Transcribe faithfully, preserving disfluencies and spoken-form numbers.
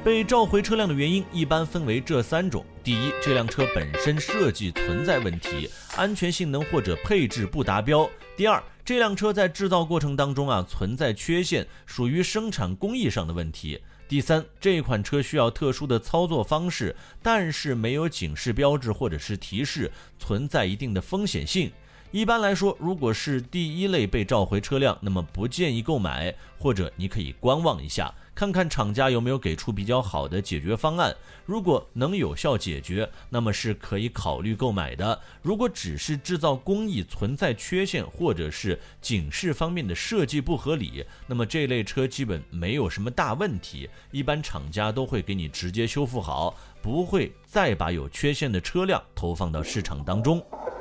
被召回车辆的原因一般分为这三种：第一，这辆车本身设计存在问题，安全性能或者配置不达标；第二，这辆车在制造过程当中啊存在缺陷，属于生产工艺上的问题；第三，这款车需要特殊的操作方式，但是没有警示标志或者是提示，存在一定的风险性。一般来说，如果是第一类被召回车辆，那么不建议购买，或者你可以观望一下，看看厂家有没有给出比较好的解决方案。如果能有效解决，那么是可以考虑购买的。如果只是制造工艺存在缺陷，或者是警示方面的设计不合理，那么这类车基本没有什么大问题，一般厂家都会给你直接修复好，不会再把有缺陷的车辆投放到市场当中。